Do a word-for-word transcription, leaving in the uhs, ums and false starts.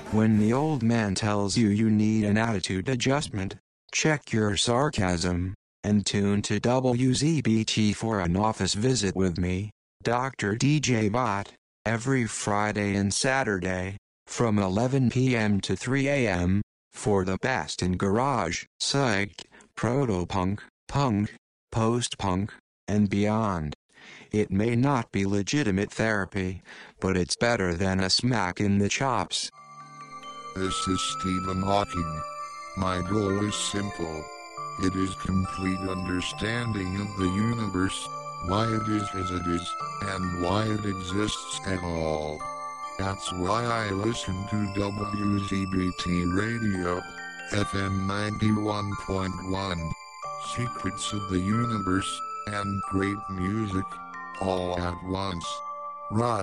When the old man tells you you need an attitude adjustment, check your sarcasm, and tune to W Z B T for an office visit with me, Doctor D J Bot, every Friday and Saturday, from eleven p m to three a m, for the best in garage, psych, proto-punk, punk, post-punk, and beyond. It may not be legitimate therapy, but it's better than a smack in the chops. This is Stephen Hawking. My goal is simple. It is complete understanding of the universe, why it is as it is, and why it exists at all. That's why I listen to W Z B T Radio, F M ninety-one point one. Secrets of the universe, and great music, all at once. Right.